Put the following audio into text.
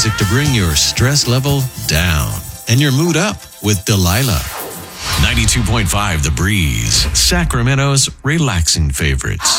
music to bring your stress level down and your mood up with Delilah. 92.5 The Breeze, Sacramento's relaxing favorites.